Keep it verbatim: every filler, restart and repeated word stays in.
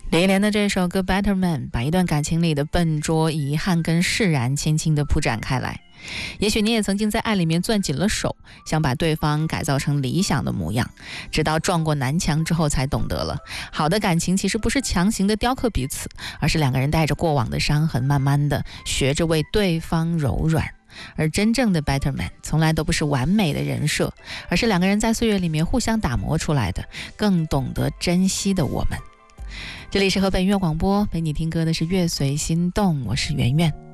林忆莲的这首歌 Better Man 把一段感情里的笨拙、遗憾跟释然轻轻地铺展开来。也许你也曾经在爱里面攥紧了手，想把对方改造成理想的模样，直到撞过南墙之后才懂得了，好的感情其实不是强行的雕刻彼此，而是两个人带着过往的伤痕，慢慢的学着为对方柔软。而真正的 Better Man 从来都不是完美的人设，而是两个人在岁月里面互相打磨出来的，更懂得珍惜的我们。这里是河北音乐广播，陪你听歌的是乐随心动，我是圆圆。